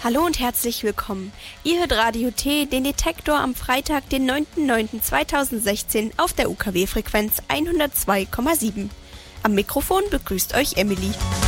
Hallo und herzlich willkommen. Ihr hört Radio T, den Detektor am Freitag, den 9.9.2016 auf der UKW-Frequenz 102,7. Am Mikrofon begrüßt euch Emily.